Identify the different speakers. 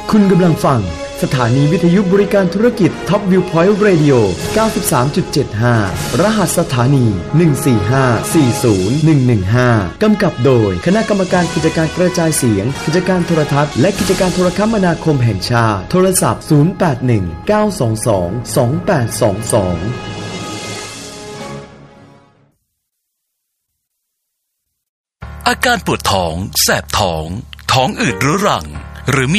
Speaker 1: คุณกำลังฟังสถานีวิทยุบริการธุรกิจ Top View Point Radio 93.75 รหัสสถานี 145401115 กำกับโดยคณะกรรมการกิจการกระจายเสียงกิจการโทรทัศน์และกิจการโทรคมนาคมแห่งชาติโทรศัพท์ 0819222822
Speaker 2: อาการปวดท้องแสบท้องท้องอืดเรื้อรังหรือ